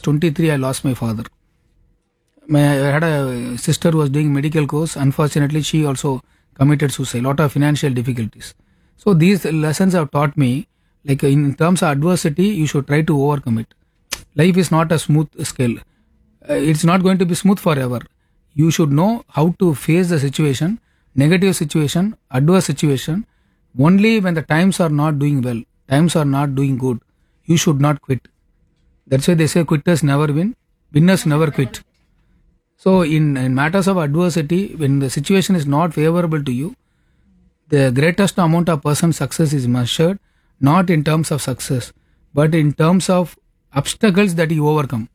23, I lost my father. I had a sister who was doing medical course. Unfortunately, she also committed suicide. Lot of financial difficulties. So these lessons have taught me, like in terms of adversity, you should try to overcome it. Life is not a smooth scale. It's not going to be smooth forever. You should know how to face the situation, negative situation, adverse situation. Only when the times are not doing well, times are not doing good, you should not quit. That's why they say quitters never win, winners never quit. So in matters of adversity, when the situation is not favorable to you, the greatest amount of person's success is measured not in terms of success, but in terms of obstacles that you overcome.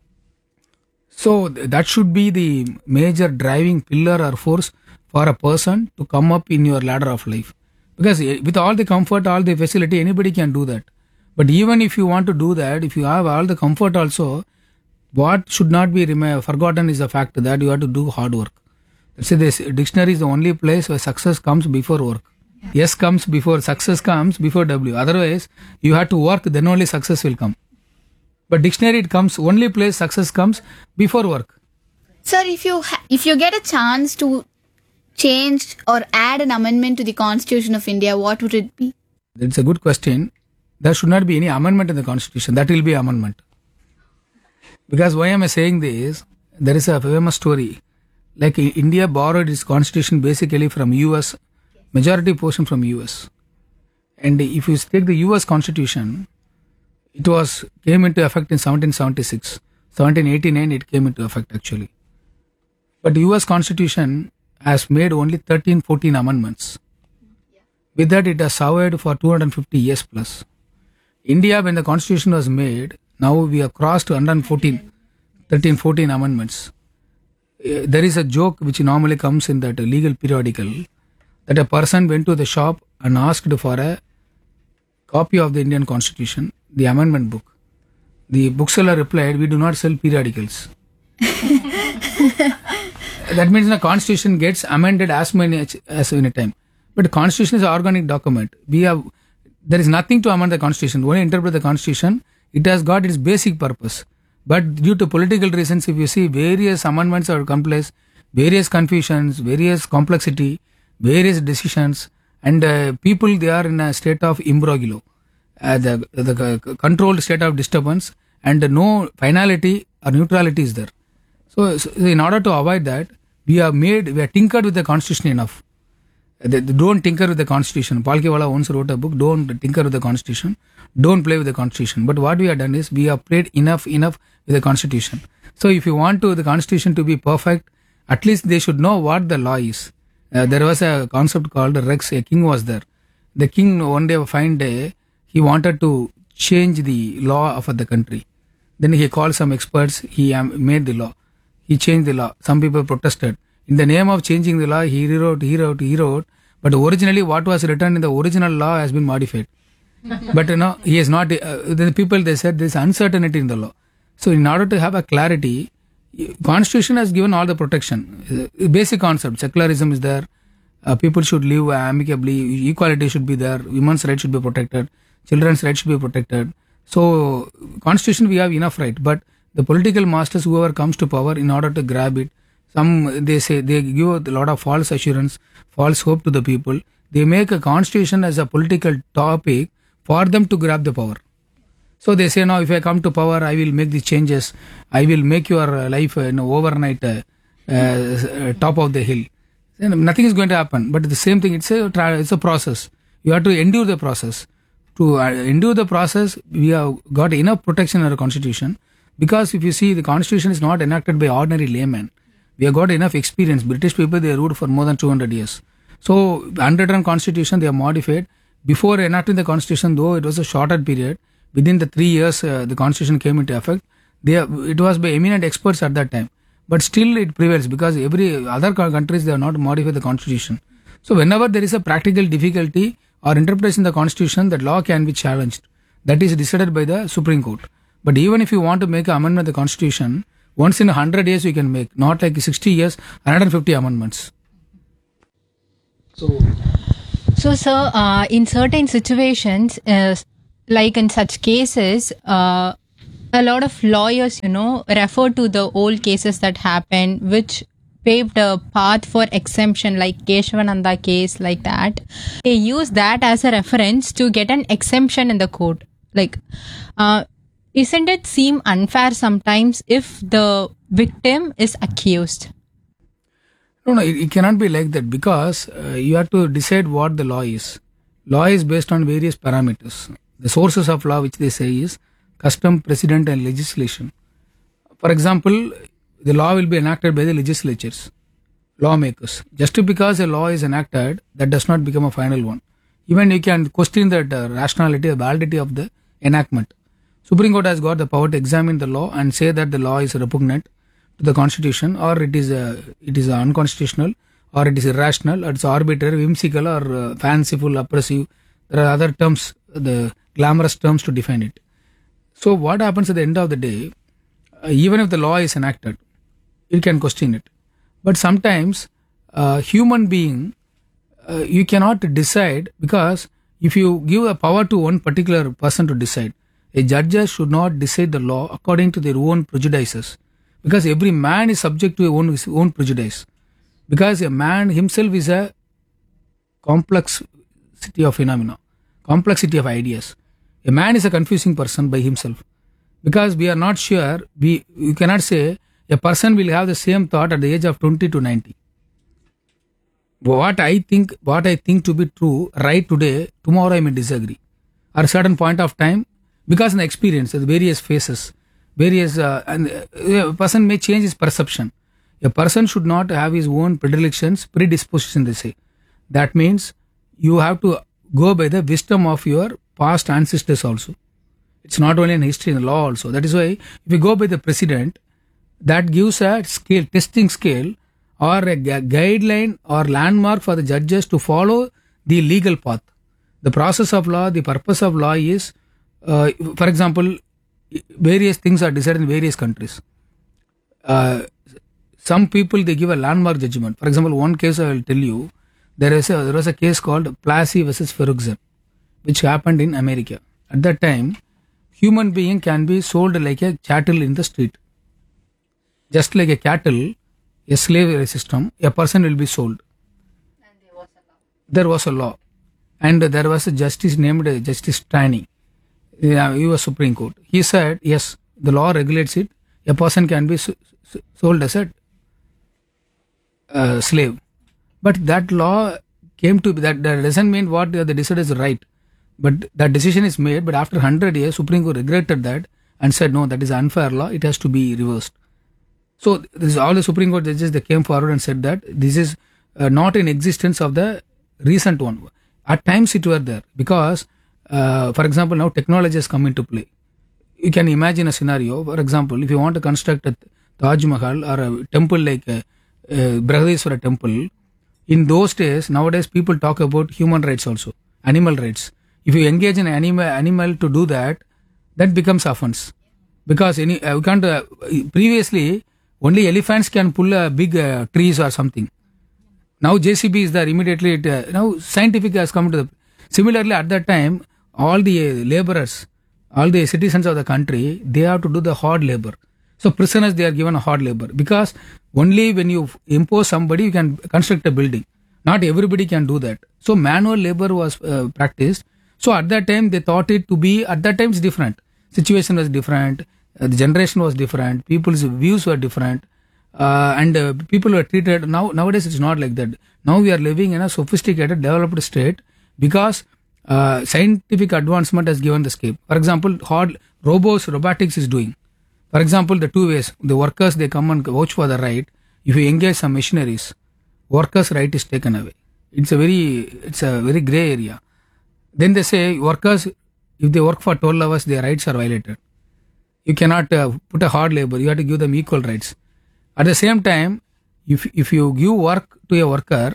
So that should be the major driving pillar or force for a person to come up in your ladder of life. Because with all the comfort, all the facility, anybody can do that. But even if you want to do that, if you have all the comfort also, what should not be forgotten is the fact that you have to do hard work. See, this dictionary is the only place where success comes before work. Yes comes before, success comes before W. Otherwise, you have to work, then only success will come. But dictionary, it comes, only place success comes before work. Sir, if you get a chance to change or add an amendment to the Constitution of India, what would it be? That's a good question. There should not be any amendment in the Constitution. That will be amendment. Because why am I saying this? There is a famous story. Like India borrowed its constitution basically from US, majority portion from US. And if you take the US constitution, it came into effect in 1776. 1789 it came into effect actually. But the US constitution has made only 13-14 amendments. With that it has survived for 250 years plus. India, when the constitution was made, now we have crossed 13-14 amendments. There is a joke which normally comes in that legal periodical, that a person went to the shop and asked for a copy of the Indian Constitution, the amendment book. The bookseller replied, "We do not sell periodicals." That means the Constitution gets amended as many time. But the Constitution is an organic document. There is nothing to amend the Constitution. When you interpret the Constitution, it has got its basic purpose. But due to political reasons, if you see various amendments are complex, various confusions, various complexity, various decisions, and people, they are in a state of imbroglio, the controlled state of disturbance, and no finality or neutrality is there. So in order to avoid that, we have tinkered with the Constitution enough. Don't tinker with the Constitution. Palkewala once wrote a book, don't tinker with the Constitution, don't play with the Constitution. But what we have done is, we have played enough with the Constitution. So if you want the Constitution to be perfect, at least they should know what the law is. There was a concept called Rex. A king was there. The king one day, fine day, he wanted to change the law of the country. Then he called some experts, he made the law. He changed the law. Some people protested. In the name of changing the law, he rewrote. But originally, what was written in the original law has been modified. But he is not. The people, they said there is uncertainty in the law. So in order to have a clarity, Constitution has given all the protection. Basic concept, secularism is there. People should live amicably. Equality should be there. Women's rights should be protected. Children's rights should be protected. So Constitution, we have enough right. But the political masters, whoever comes to power, in order to grab it, they give a lot of false assurance, false hope to the people. They make a constitution as a political topic for them to grab the power. So they say, now if I come to power, I will make the changes. I will make your life overnight top of the hill. Then nothing is going to happen. But the same thing, it's a process. You have to endure the process. To endure the process, we have got enough protection in our constitution. Because if you see, the constitution is not enacted by ordinary laymen. We have got enough experience. British people, they ruled for more than 200 years. So, unwritten constitution, they have modified. Before enacting the constitution, though it was a shorter period, within the 3 years the constitution came into effect. It was by eminent experts at that time. But still it prevails because every other countries, they have not modified the constitution. So, whenever there is a practical difficulty or interpretation of the constitution, that law can be challenged. That is decided by the Supreme Court. But even if you want to make an amendment to the constitution, once in 100 years you can make, not like 60 years, 150 amendments. So sir, in certain situations, like in such cases, a lot of lawyers, refer to the old cases that happened, which paved a path for exemption, like Keshavananda case, like that. They use that as a reference to get an exemption in the court. Like, isn't it seem unfair sometimes if the victim is accused? No, it cannot be like that, because you have to decide what the law is. Law is based on various parameters. The sources of law, which they say, is custom, precedent, and legislation. For example, the law will be enacted by the legislatures, lawmakers. Just because a law is enacted, that does not become a final one. Even you can question the rationality or validity of the enactment. Supreme Court has got the power to examine the law and say that the law is repugnant to the constitution, or it is unconstitutional, or it is irrational, or it's arbitrary, whimsical, or fanciful, oppressive. There are other terms, the glamorous terms to define it. So what happens at the end of the day, even if the law is enacted, you can question it. But sometimes human being, you cannot decide, because if you give a power to one particular person to decide, a judge should not decide the law according to their own prejudices, because every man is subject to his own prejudice, because a man himself is a complexity of phenomena, complexity of ideas. A man is a confusing person by himself, because we are not sure. You cannot say a person will have the same thought at the age of 20 to 90. What I think to be true right today, tomorrow I may disagree. At a certain point of time, because in the experience, the various phases, a person may change his perception. A person should not have his own predilections, predisposition, they say. That means you have to go by the wisdom of your past ancestors also. It's not only in history, in law also. That is why if you go by the precedent, that gives a scale, testing scale, or a guideline or landmark for the judges to follow the legal path. The process of law, the purpose of law is, for example, various things are decided in various countries. Some people, they give a landmark judgment. For example, one case I will tell you, there was a case called Plessy versus Ferguson, which happened in America. At that time, human being can be sold like a chattel in the street. Just like a cattle, a slavery system, a person will be sold. And there was a law. And there was a justice named Justice Taney. He was Supreme Court. He said, yes, the law regulates it. A person can be sold as a slave. But that law came to be, that doesn't mean what they decided is right. But that decision is made, but after 100 years, Supreme Court regretted that and said, no, that is unfair law, it has to be reversed. So this is all the Supreme Court judges, they came forward and said that this is not in existence of the recent one. At times it were there, because, for example, now technology has come into play. You can imagine a scenario, for example, if you want to construct a Taj Mahal or a temple like Brihadishwara temple, in those days, nowadays people talk about human rights also, animal rights. If you engage an animal to do that, that becomes offense. Because we can't, previously, only elephants can pull big trees or something. Now JCB is there immediately. Now scientific has come to the... Similarly, at that time, all the laborers, all the citizens of the country, they have to do the hard labor. So prisoners, they are given a hard labor. Because only when you impose somebody, you can construct a building. Not everybody can do that. So manual labor was practiced. So at that time, they thought it to be... At that time, it's different. Situation was different. The generation was different. People's views were different. And people were treated... Nowadays, it's not like that. Now we are living in a sophisticated, developed state, because scientific advancement has given the scape. For example, robotics is doing. For example, the two ways. The workers, they come and vouch for the right. If you engage some machineries, workers' right is taken away. It's a very gray area. Then they say workers, if they work for 12 hours, their rights are violated. You cannot put a hard labor. You have to give them equal rights. At the same time, if you give work to a worker,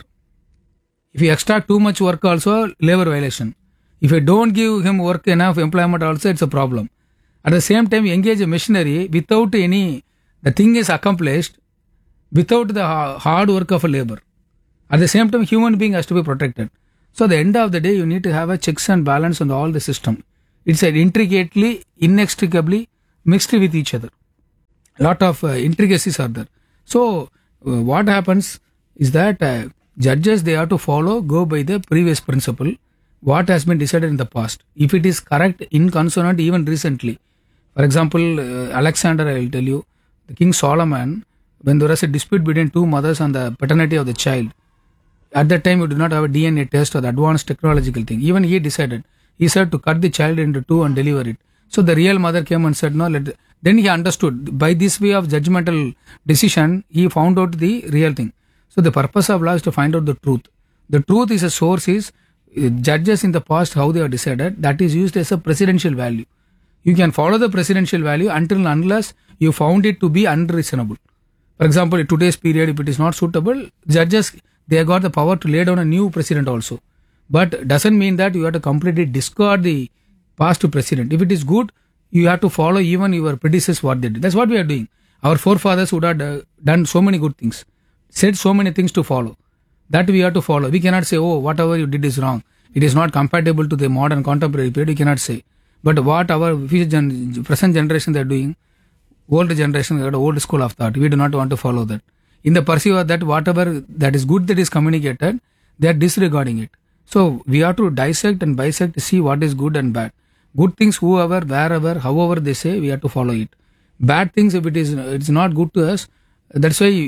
if you extract too much work also, labor violation. If you don't give him work enough employment also, it's a problem. At the same time, you engage a machinery without the thing is accomplished without the hard work of a labor. At the same time, human being has to be protected. So at the end of the day, you need to have a checks and balance on all the system. It's an intricately, inextricably mixed with each other. Lot of intricacies are there. So what happens is that judges, they have to go by the previous principle, what has been decided in the past. If it is correct in consonant even recently, for example, Alexander, I will tell you, the King Solomon, when there was a dispute between two mothers on the paternity of the child, at that time you do not have a DNA test or the advanced technological thing. Even he decided, he said to cut the child into two and deliver it. So the real mother came and said no. Then he understood by this way of judgmental decision, he found out the real thing. So the purpose of law is to find out the truth. The truth is a source is judges in the past how they are decided. That is used as a precedential value. You can follow the precedential value until and unless you found it to be unreasonable. For example, in today's period, if it is not suitable, judges, they have got the power to lay down a new precedent also. But doesn't mean that you have to completely discard the past precedent. If it is good, you have to follow even your predecessors what they did. That's what we are doing. Our forefathers would have done so many good things, said so many things to follow. That we have to follow. We cannot say, oh, whatever you did is wrong. It is not compatible to the modern contemporary period. We cannot say. But what our present generation they are doing, old generation, they got old school of thought. We do not want to follow that. In the pursuit of that, whatever that is good that is communicated, they are disregarding it. So we have to dissect and bisect to see what is good and bad. Good things, whoever, wherever, however they say, we have to follow it. Bad things, if it's not good to us, that's why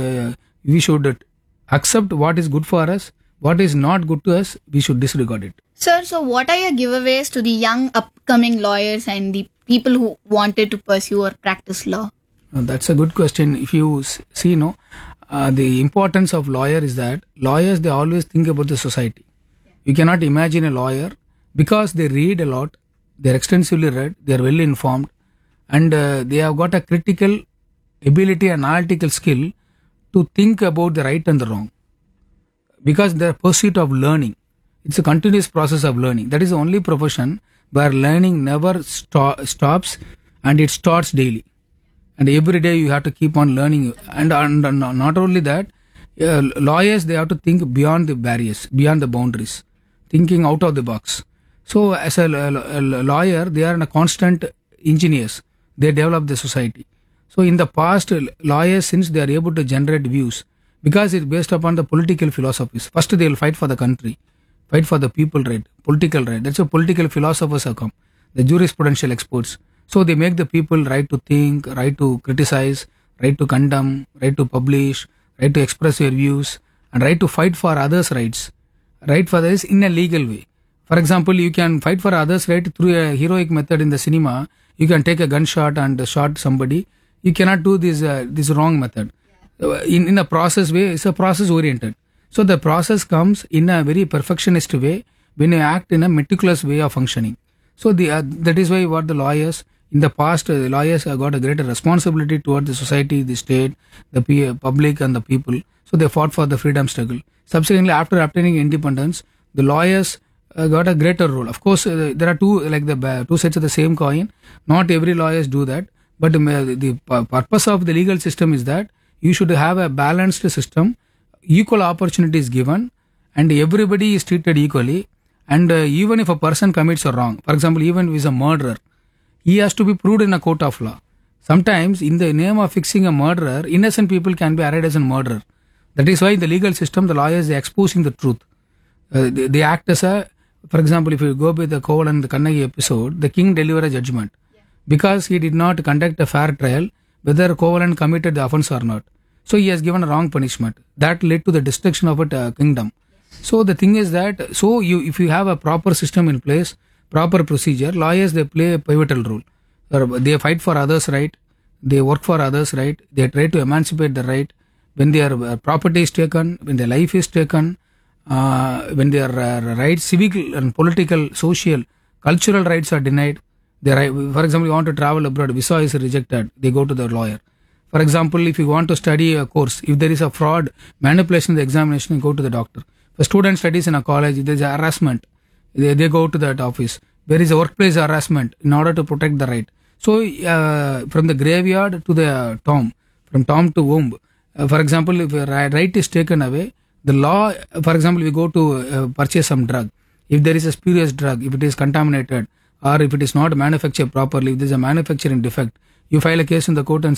we should accept what is good for us. What is not good to us, we should disregard it. Sir, so what are your giveaways to the young upcoming lawyers and the people who wanted to pursue or practice law? That's a good question. If you see, the importance of lawyer is that lawyers, they always think about the society. You cannot imagine a lawyer, because they read a lot, they are extensively read, they are well informed, and they have got a critical ability and analytical skill to think about the right and the wrong. Because their pursuit of learning, it's a continuous process of learning. That is the only profession where learning never stops, and it starts daily. And every day you have to keep on learning. And not only that, lawyers, they have to think beyond the barriers, beyond the boundaries, thinking out of the box. So as a lawyer, they are a constant engineers. They develop the society. So in the past, lawyers, since they are able to generate views, because it's based upon the political philosophies. First, they will fight for the country, fight for the people right, political right. That's why political philosophers have come, the jurisprudential experts. So they make the people right to think, right to criticize, right to condemn, right to publish, right to express your views, and right to fight for others' rights. Right for this in a legal way. For example, you can fight for others' right through a heroic method in the cinema. You can take a gunshot and shot somebody. You cannot do this wrong method. In a process way, it's a process oriented. So the process comes in a very perfectionist way when you act in a meticulous way of functioning. So that is why what the lawyers in the past, the lawyers have got a greater responsibility toward the society, the state, the public, and the people. So they fought for the freedom struggle. Subsequently, after obtaining independence, the lawyers got a greater role. Of course, there are two sides of the same coin. Not every lawyers do that, but the purpose of the legal system is that you should have a balanced system, equal opportunity is given, and everybody is treated equally. And even if a person commits a wrong, for example, even if he is a murderer, he has to be proved in a court of law. Sometimes, in the name of fixing a murderer, innocent people can be arraigned as a murderer. That is why in the legal system, the lawyers are exposing the truth. They act as for example, if you go by the Koval and the Kannagi episode, the king delivered a judgment because he did not conduct a fair trial whether Kovalan committed the offense or not. So he has given a wrong punishment. That led to the destruction of a kingdom. So the thing is that, if you have a proper system in place, proper procedure, lawyers, they play a pivotal role. They fight for others' right, they work for others' right, they try to emancipate the right. When their property is taken, when their life is taken, when their rights, civic and political, social, cultural rights are denied. For example, you want to travel abroad, visa is rejected, they go to the lawyer. For example, if you want to study a course, if there is a fraud, manipulation in the examination, you go to the doctor. If a student studies in a college, there is a harassment, they go to that office. There is a workplace harassment in order to protect the right. So, from the graveyard to the tomb, from tomb to womb, for example, if a right is taken away, the law, for example, we go to purchase some drug. If there is a spurious drug, if it is contaminated, or if it is not manufactured properly, if there is a manufacturing defect, you file a case in the court and